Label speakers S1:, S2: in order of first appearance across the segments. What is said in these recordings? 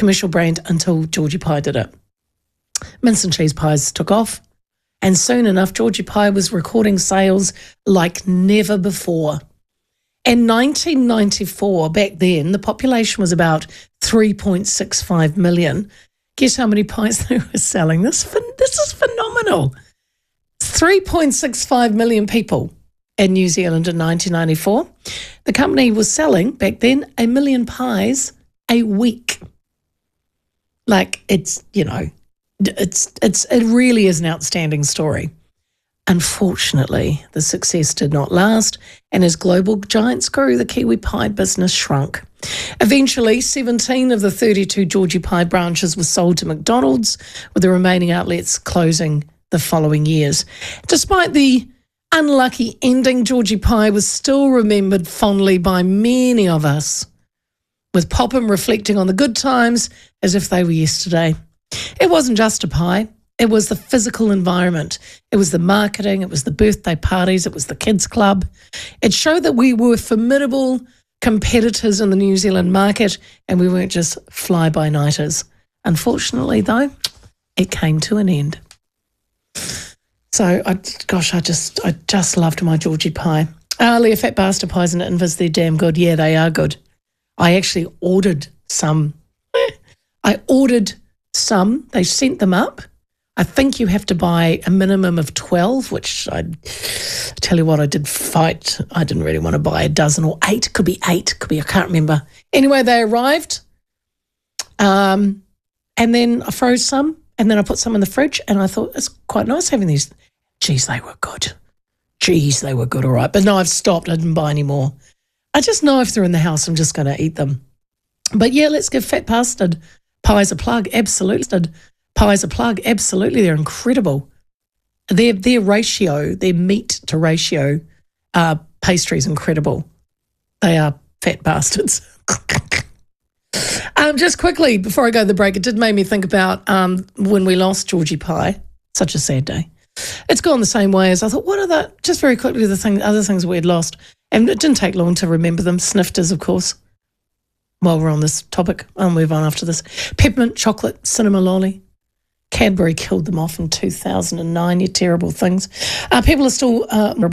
S1: commercial brand until Georgie Pie did it. Mince and cheese pies took off, and soon enough, Georgie Pie was recording sales like never before. In 1994, back then, the population was about 3.65 million. Guess how many pies they were selling? This is phenomenal. 3.65 million people in New Zealand in 1994. The company was selling, back then, 1 million pies a week. Like, it really is an outstanding story. Unfortunately, the success did not last, and as global giants grew, the Kiwi Pie business shrunk. Eventually, 17 of the 32 Georgie Pie branches were sold to McDonald's, with the remaining outlets closing the following years. Despite the unlucky ending, Georgie Pie was still remembered fondly by many of us, with Popham reflecting on the good times as if they were yesterday. It wasn't just a pie. It was the physical environment. It was the marketing. It was the birthday parties. It was the kids' club. It showed that we were formidable competitors in the New Zealand market, and we weren't just fly-by-nighters. Unfortunately, though, it came to an end. So, I just loved my Georgie Pie. Leah Fat Bastard pies and Invis, they're damn good. Yeah, they are good. I actually ordered some. They sent them up. I think you have to buy a minimum of 12, which I tell you what, I did fight. I didn't really want to buy a dozen or 8. Could be 8. Could be, I can't remember. Anyway, they arrived. And then I froze some. And then I put some in the fridge. And I thought, it's quite nice having these. Geez, they were good. All right. But no, I've stopped. I didn't buy any more. I just know if they're in the house, I'm just going to eat them. But yeah, let's give Fat Bastard pies a plug. Absolutely. They're incredible. Their ratio, their meat to ratio pastry is incredible. They are fat bastards. Just quickly, before I go to the break, it did make me think about when we lost Georgie Pie. Such a sad day. It's gone the same way as I thought, what are the, just very quickly, other things we had lost. And it didn't take long to remember them. Snifters, of course. While we're on this topic, I'll move on after this. Peppermint, chocolate, cinema lolly. Cadbury killed them off in 2009. You terrible things. People are still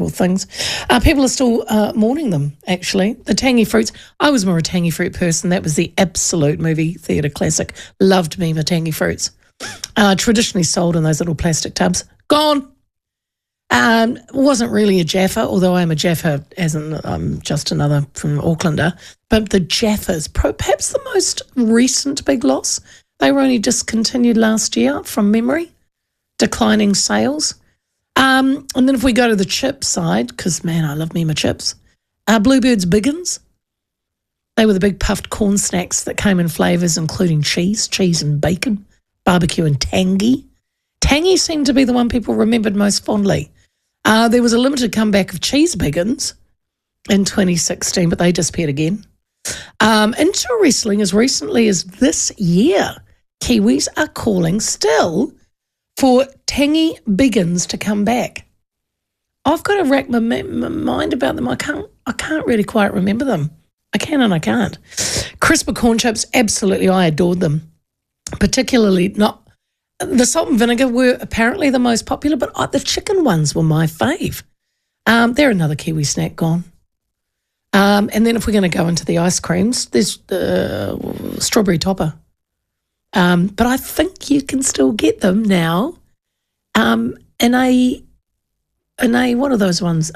S1: mourning them, actually. The tangy fruits. I was more a tangy fruit person. That was the absolute movie theatre classic. Loved me my tangy fruits. Traditionally sold in those little plastic tubs. Gone. Wasn't really a Jaffa, although I'm a Jaffa, as in I'm just another from Aucklander. But the Jaffas, perhaps the most recent big loss. They were only discontinued last year from memory, declining sales. And then if we go to the chip side, because, man, I love me my chips, Bluebird's Biggins. They were the big puffed corn snacks that came in flavours including cheese and bacon, barbecue and tangy. Tangy seemed to be the one people remembered most fondly. There was a limited comeback of Cheese Biggins in 2016, but they disappeared again. Interestingly, as recently as this year, Kiwis are calling still for tangy Biggins to come back. I've got to rack my mind about them. I can't really quite remember them. I can and I can't. Crisper corn chips, absolutely, I adored them. Particularly not the salt and vinegar were apparently the most popular, but the chicken ones were my fave. They're another Kiwi snack gone. And then if we're going to go into the ice creams, there's the strawberry topper. But I think you can still get them now. In a what are those ones?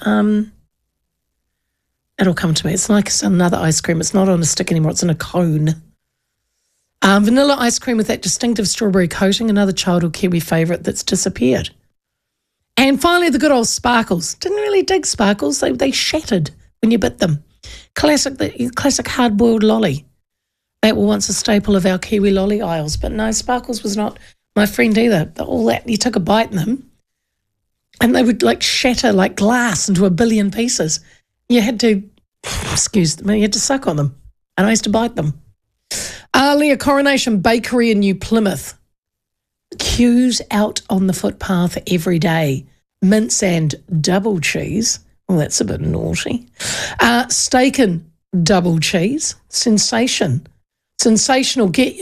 S1: It'll come to me. It's like another ice cream. It's not on a stick anymore. It's in a cone. Vanilla ice cream with that distinctive strawberry coating, another childhood Kiwi favourite that's disappeared. And finally, the good old sparkles. Didn't really dig sparkles. They shattered when you bit them. The classic hard-boiled lolly. That were once a staple of our Kiwi lolly aisles. But no, sparkles was not my friend either. All that, you took a bite in them and they would like shatter like glass into a billion pieces. You had to, you had to suck on them. And I used to bite them. Leah, Coronation Bakery in New Plymouth. Queues out on the footpath every day. Mince and double cheese. Well, that's a bit naughty. Steak and double cheese. Sensational. Get